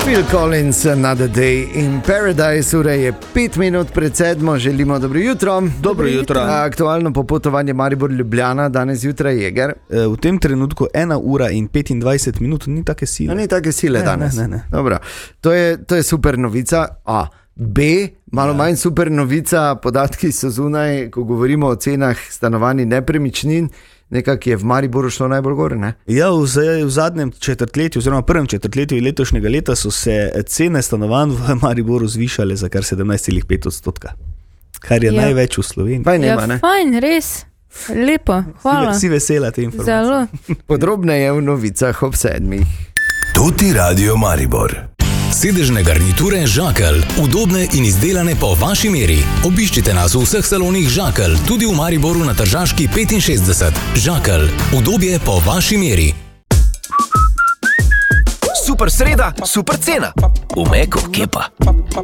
Phil Collins, Another Day in Paradise, ura je 5 minut pred 7, želimo dobro jutro. Dobro jutro. Aktualno popotovanje Maribor-Ljubljana, danes jutraj Jeger. V tem trenutku 1 ura in 25 minut, ni take sile. No, ni take sile danes. Ne. Dobro, to je super novica. A. B, malo manj super novica, podatki so zunaj, ko govorimo o cenah stanovanj in nepremičnin. Nekako je v Mariboru šlo najbolj gore, ne? Ja, v zadnjem četrtletju, oziroma prvem četrtletju letošnjega leta so se cene stanovanj v Mariboru zvišale za kar 17,5%, kar je največ v Sloveniji. Fajn, res, lepo, hvala. Si vesela te informacije. Zelo. Podrobneje v novicah ob 7. Tuti Radio Maribor. Sedežne garniture Žakelj, udobne in izdelane po vaši meri. Obiščite nas v vseh salonih Žakelj, tudi v Mariboru na Tržaški 65. Žakelj, udobje po vaši meri. Super sreda, super cena. V Meku, kje pa?